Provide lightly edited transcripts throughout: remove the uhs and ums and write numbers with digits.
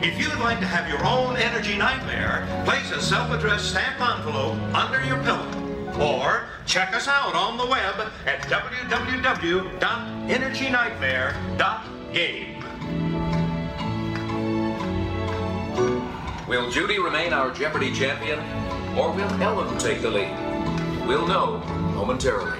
If you'd like to have your own energy nightmare, place a self-addressed stamped envelope under your pillow. Or check us out on the web at www.energynightmare.game. Will Judy remain our Jeopardy champion, or will Ellen take the lead? We'll know momentarily.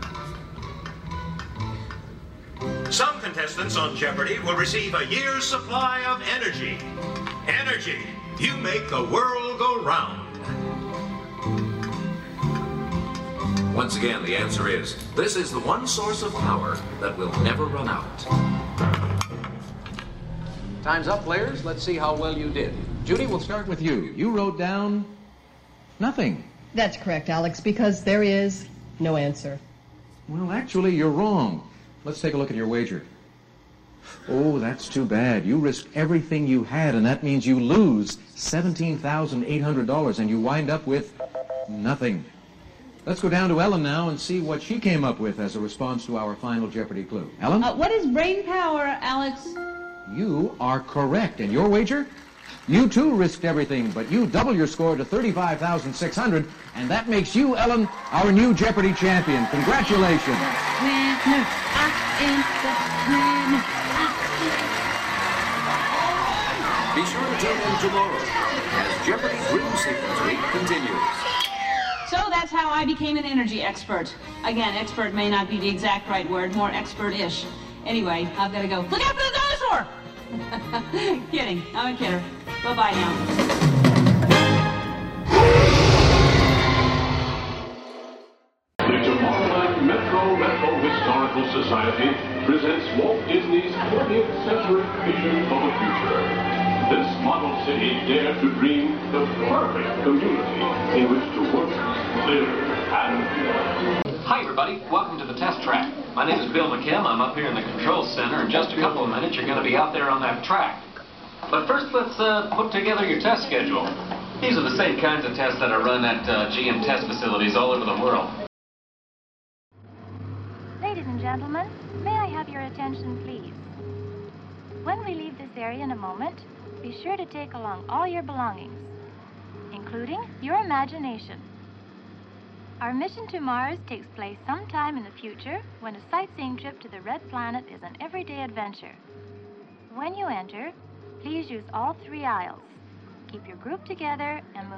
Some contestants on Jeopardy will receive a year's supply of energy. Energy, you make the world go round. Once again, the answer is, this is the one source of power that will never run out. Time's up, players. Let's see how well you did. Judy, we'll start with you. You wrote down nothing. That's correct, Alex, because there is no answer. Well, actually, you're wrong. Let's take a look at your wager. Oh, that's too bad. You risked everything you had, and that means you lose $17,800, and you wind up with nothing. Let's go down to Ellen now and see what she came up with as a response to our final Jeopardy clue. Ellen? What is brain power, Alex? You are correct. And your wager? You too risked everything, but you double your score to $35,600, and that makes you, Ellen, our new Jeopardy champion. Congratulations. Winner, I am the winner. Be sure to tune in tomorrow as Jeopardy Dream Sequence Week continues. So that's how I became an energy expert. Again, expert may not be the exact right word, more expert-ish. Anyway, I've got to go. Look out for the dinosaur! Kidding. I'm a kidder. Bye-bye now. The Tomorrowland Metro Historical Society presents Walt Disney's 20th century vision of the future. This model city dared to dream the perfect community in which to work, live, and play. Hi everybody, welcome to the test track. My name is Bill McKim. I'm up here in the control center. In just a couple of minutes you're going to be out there on that track. But first let's put together your test schedule. These are the same kinds of tests that are run at GM test facilities all over the world. Ladies and gentlemen, may I have your attention please? When we leave this area in a moment, be sure to take along all your belongings, including your imagination. Our mission to Mars takes place sometime in the future when a sightseeing trip to the Red Planet is an everyday adventure. When you enter, please use all 3 aisles. Keep your group together and move